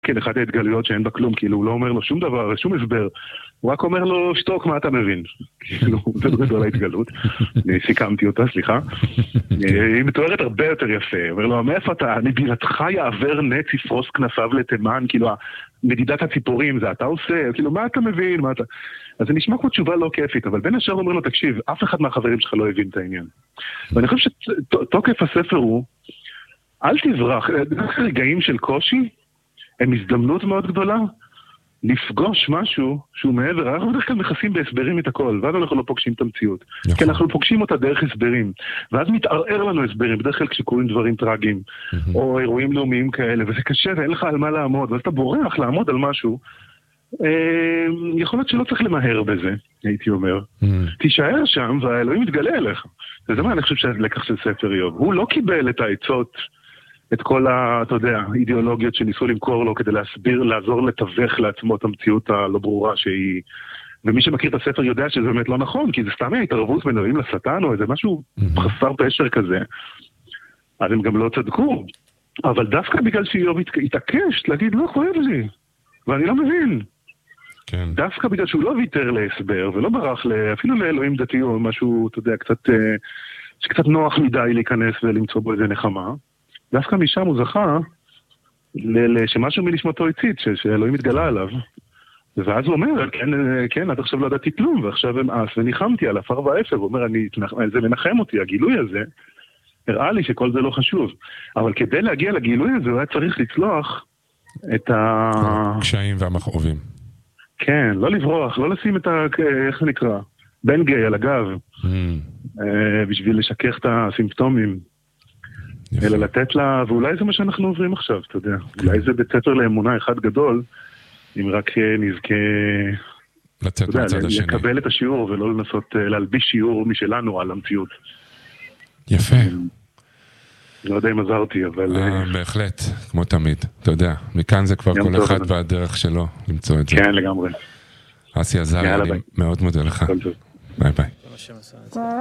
כן, אחת ההתגלויות שאין בה כלום, כאילו הוא לא אומר לו שום דבר, שום הסבר, הוא רק אומר לו, שתוק, מה אתה מבין? כאילו, זה גדול ההתגלות, סיכמתי אותה, סליחה. היא מתוארת הרבה יותר יפה, אומר לו, מאיפה אתה, מבינתך יעבר נץ יפרוס כנפיו לתימן, כאילו, מדידת הציפורים, זה אתה עושה, כאילו, מה אתה מבין, מה אתה... אז זה נשמע כמו תשובה לא כיפית, אבל בין השאר אומר לו, תקשיב, אף אחד מהחברים שלך לא הבין את העניין. ואני חושב שתוקף הספר הוא, אל תברח, רגעים של קושי, הם הזדמנות מאוד גדולה לפגוש משהו שהוא מעבר. אנחנו בדרך כלל מכסים בהסברים את הכל, ואז אנחנו לא פוגשים את המציאות. כי אנחנו פוגשים אותה דרך הסברים, ואז מתערער לנו הסברים, בדרך כלל כשקוראים דברים טרגיים, או אירועים לאומיים כאלה, וזה קשה ואין לך על מה לעמוד, ואז אתה בורח לעמוד על משהו. יכול להיות שלא צריך למהר בזה, הייתי אומר. תישאר שם והאלוהים יתגלה אליך. וזה מה אני חושב שהלקח של ספר איוב. הוא לא קיבל את העצות, את כל אתה יודע, אידיאולוגיות שניסו למכור לו כדי להסביר, לעזור לתווך לעצמו את המציאות הלא ברורה שהיא... ומי שמכיר את הספר יודע שזה באמת לא נכון, כי זה סתם התערבות בין אלוהים לשטן או איזה משהו חסר פשר כזה. אז הם גם לא צדקו. אבל דווקא בגלל שאיוב התעקש להגיד, לא כואב לי, ואני לא מבין. כן. דווקא בגלל שהוא לא ויתר להסבר, ולא ברח אפילו לאלוהים דתי או משהו, אתה יודע, שקצת נוח מדי להיכנס ולמצוא בו איזה נחמה. דווקא משם הוא זכה שמשהו מנשמתו הצית, שאלוהים התגלה עליו. ואז הוא אומר, כן, עד עכשיו לא ידעתי כלום, ועכשיו אמאס וניחמתי על עפר ואפר. הוא אומר, זה מנחם אותי, הגילוי הזה, הראה לי שכל זה לא חשוב. אבל כדי להגיע לגילוי הזה, הוא היה צריך לצלוח את הקשיים והמכאובים. כן, לא לברוח, לא לשים את איך זה נקרא? בן גיי על הגב, בשביל לשכך את הסימפטומים. אלא לתת לה, ואולי זה מה שאנחנו עוברים עכשיו, אתה יודע. אולי זה בית ספר לאמונה אחד גדול, אם רק נזכה לצאת מהצד השני. לקבל את השיעור ולא לנסות להלביש שיעור משלנו על המציאות. יפה. לא יודע אם עזרתי, אבל... בהחלט, כמו תמיד. אתה יודע, מכאן זה כבר כל אחד והדרך שלו למצוא את זה. כן, לגמרי. אסי עזר, אני מאוד מודה לך. ביי ביי.